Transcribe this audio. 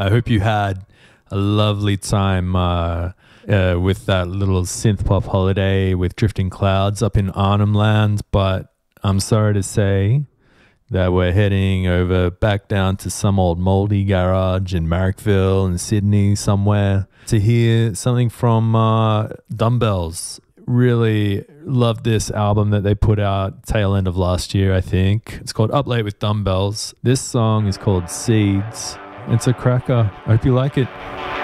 I hope you had a lovely time with that little synth pop holiday with Drifting Clouds up in Arnhem Land. But I'm sorry to say that we're heading over back down to some old moldy garage in Marrickville in Sydney somewhere to hear something from Dumbbells. Really loved this album that they put out tail end of last year, I think. It's called Up Late with Dumbbells. This song is called Seeds. It's a cracker. I hope you like it.